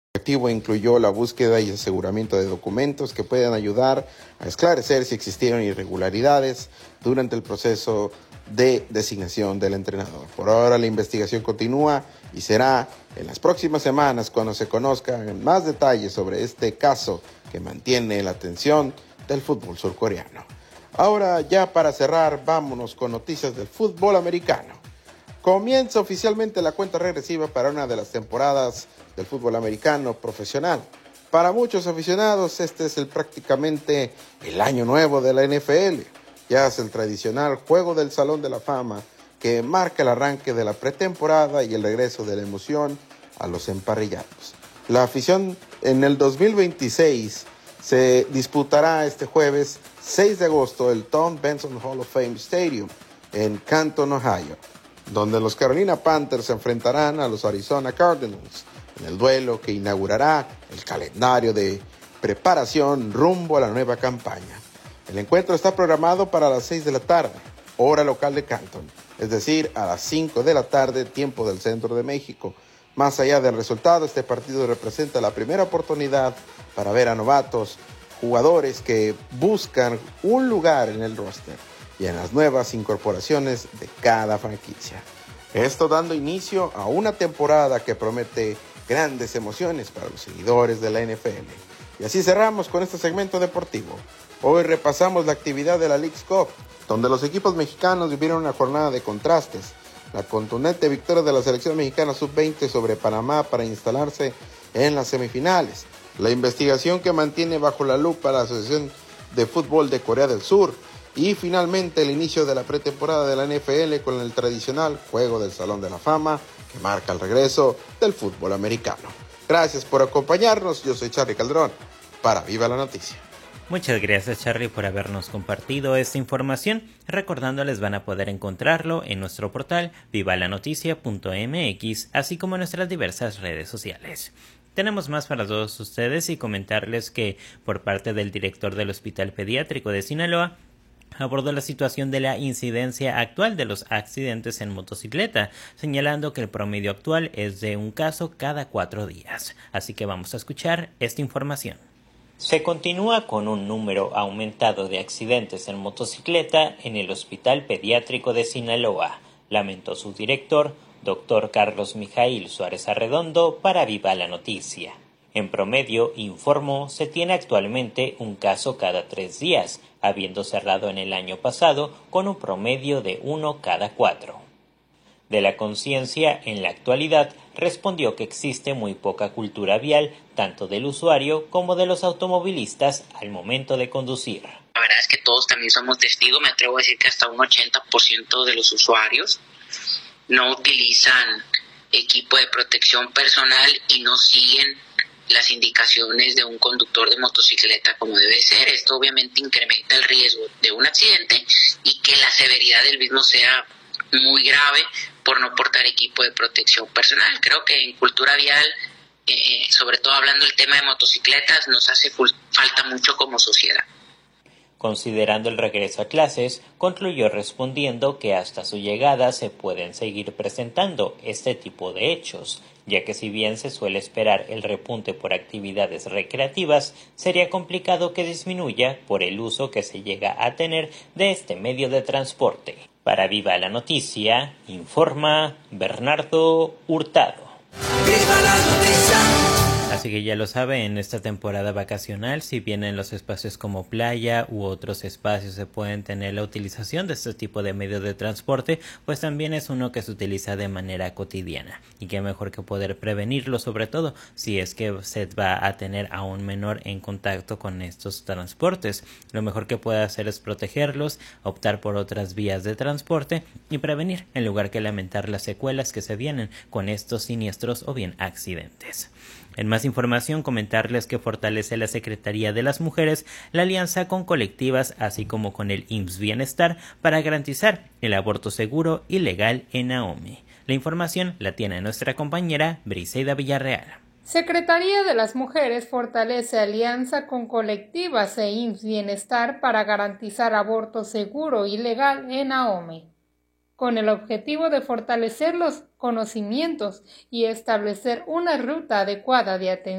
El objetivo incluyó la búsqueda y aseguramiento de documentos que puedan ayudar a esclarecer si existieron irregularidades durante el proceso de designación del entrenador. Por ahora la investigación continúa y será en las próximas semanas cuando se conozcan más detalles sobre este caso que mantiene la atención del fútbol surcoreano. Ahora ya para cerrar, vámonos con noticias del fútbol americano. Comienza oficialmente la cuenta regresiva para una de las temporadas del fútbol americano profesional. Para muchos aficionados, este es prácticamente el año nuevo de la NFL. Ya es el tradicional juego del Salón de la Fama que marca el arranque de la pretemporada y el regreso de la emoción a los emparrillados. La afición en el 2026 se disputará este jueves 6 de agosto el Tom Benson Hall of Fame Stadium en Canton, Ohio, donde los Carolina Panthers se enfrentarán a los Arizona Cardinals en el duelo que inaugurará el calendario de preparación rumbo a la nueva campaña. El encuentro está programado para las 6 de la tarde, hora local de Canton, es decir, a las 5 de la tarde, tiempo del centro de México. Más allá del resultado, este partido representa la primera oportunidad para ver a novatos, jugadores que buscan un lugar en el roster y en las nuevas incorporaciones de cada franquicia. Esto dando inicio a una temporada que promete grandes emociones para los seguidores de la NFL. Y así cerramos con este segmento deportivo. Hoy repasamos la actividad de la Leagues Cup, donde los equipos mexicanos vivieron una jornada de contrastes. La contundente victoria de la selección mexicana sub-20 sobre Panamá para instalarse en las semifinales. La investigación que mantiene bajo la lupa la Asociación de Fútbol de Corea del Sur. Y finalmente el inicio de la pretemporada de la NFL con el tradicional Juego del Salón de la Fama que marca el regreso del fútbol americano. Gracias por acompañarnos, yo soy Charly Calderón para Viva la Noticia. Muchas gracias Charly por habernos compartido esta información. Recordándoles van a poder encontrarlo en nuestro portal vivalanoticia.mx, así como en nuestras diversas redes sociales. Tenemos más para todos ustedes y comentarles que por parte del director del Hospital Pediátrico de Sinaloa abordó la situación de la incidencia actual de los accidentes en motocicleta, señalando que el promedio actual es de un caso cada 4 días. Así que vamos a escuchar esta información. Se continúa con un número aumentado de accidentes en motocicleta en el Hospital Pediátrico de Sinaloa, lamentó su director, Dr. Carlos Mijail Suárez Arredondo, para Viva la Noticia. En promedio, informó, se tiene actualmente un caso cada 3 días, habiendo cerrado en el año pasado con un promedio de 1 cada 4. De la conciencia, en la actualidad, respondió que existe muy poca cultura vial, tanto del usuario como de los automovilistas al momento de conducir. La verdad es que todos también somos testigos, me atrevo a decir que hasta un 80% de los usuarios no utilizan equipo de protección personal y no siguen las indicaciones de un conductor de motocicleta como debe ser. Esto obviamente incrementa el riesgo de un accidente y que la severidad del mismo sea muy grave por no portar equipo de protección personal. Creo que en cultura vial, sobre todo hablando del tema de motocicletas, nos hace falta mucho como sociedad. Considerando el regreso a clases, concluyó respondiendo que hasta su llegada se pueden seguir presentando este tipo de hechos, ya que si bien se suele esperar el repunte por actividades recreativas, sería complicado que disminuya por el uso que se llega a tener de este medio de transporte. Para Viva la Noticia, informa Bernardo Hurtado. ¡Viva la noticia! Así que ya lo sabe, en esta temporada vacacional, si bien en los espacios como playa u otros espacios se pueden tener la utilización de este tipo de medios de transporte, pues también es uno que se utiliza de manera cotidiana. Y qué mejor que poder prevenirlo, sobre todo si es que se va a tener a un menor en contacto con estos transportes. Lo mejor que puede hacer es protegerlos, optar por otras vías de transporte y prevenir, en lugar que lamentar las secuelas que se vienen con estos siniestros o bien accidentes. En más información, comentarles que fortalece la Secretaría de las Mujeres la alianza con colectivas, así como con el IMSS Bienestar, para garantizar el aborto seguro y legal en Ahome. La información la tiene nuestra compañera Briseida Villarreal. Secretaría de las Mujeres fortalece alianza con colectivas e IMSS Bienestar para garantizar aborto seguro y legal en Ahome, con el objetivo de fortalecer los conocimientos y establecer una ruta adecuada de atención